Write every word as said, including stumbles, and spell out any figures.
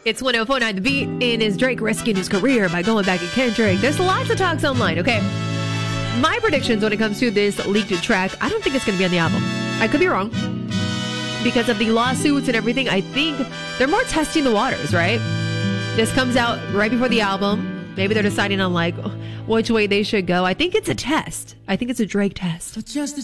It's one oh four point nine The Beat. And is Drake risking his career by going back at Kendrick? There's lots of talks online, okay? My predictions when it comes to this leaked track, I don't think it's going to be on the album. I could be wrong. Because of the lawsuits and everything, I think they're more testing the waters, right? This comes out right before the album. Maybe they're deciding on like which way they should go. I think it's a test. I think it's a Drake test. Just